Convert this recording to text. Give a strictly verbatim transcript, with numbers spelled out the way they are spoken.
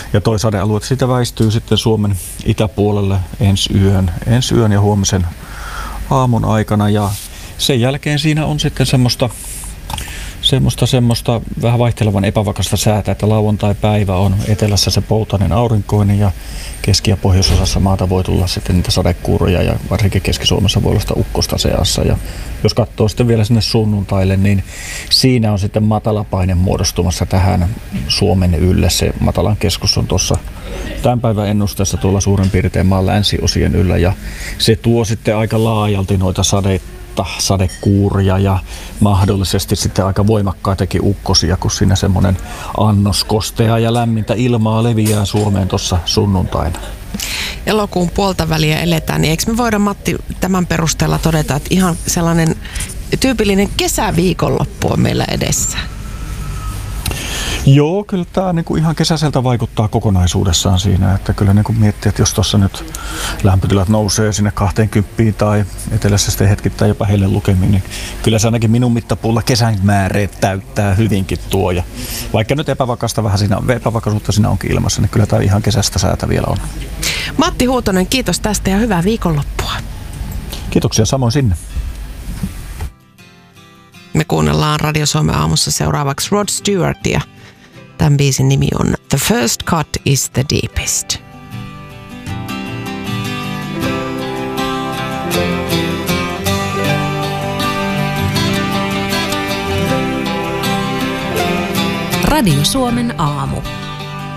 Ja toi sadealue siitä väistyy sitten Suomen itäpuolelle ensi yön, ensi yön ja huomisen aamun aikana. Ja sen jälkeen siinä on sitten semmoista, semmoista, semmoista vähän vaihtelevan epävakasta säätä, että lauantai-päivä on etelässä se poutainen aurinkoinen ja keski- ja pohjoisosassa maata voi tulla sitten niitä sadekuuroja ja varsinkin Keski-Suomessa voi olla sitä ukkosta seassa. Ja jos katsoo sitten vielä sinne sunnuntaille, niin siinä on sitten matalapaine muodostumassa tähän Suomen ylle. Se matalan keskus on tuossa tämän päivän ennusteessa tuolla suurin piirtein maan länsiosien yllä ja se tuo sitten aika laajalti noita sadeita. Sadekuuria ja mahdollisesti sitten aika voimakkaitakin ukkosia, kun siinä semmoinen annos kostea ja lämmintä ilmaa leviää Suomeen tuossa sunnuntaina. Elokuun puolta väliä eletään, niin eikö me voida, Matti, tämän perusteella todeta, että ihan sellainen tyypillinen kesäviikonloppu on meillä edessä? Joo, kyllä tämä niinku ihan kesäiseltä vaikuttaa kokonaisuudessaan siinä, että kyllä niinku miettii, että jos tuossa nyt lämpötilat nousee sinne kaksikymmentä tai etelässä sitten hetkittäin jopa heille lukemiin, niin kyllä se ainakin minun mittapuulla kesän määreet täyttää hyvinkin tuo. Ja vaikka nyt epävakaista vähän siinä, epävakaisuutta siinä onkin ilmassa, niin kyllä tämä ihan kesästä säätä vielä on. Matti Huutonen, kiitos tästä ja hyvää viikonloppua. Kiitoksia samoin sinne. Me kuunnellaan Radio Suomen aamussa seuraavaksi Rod Stewartia. Tämän biisin nimi on The First Cut is the Deepest. Radio Suomen aamu.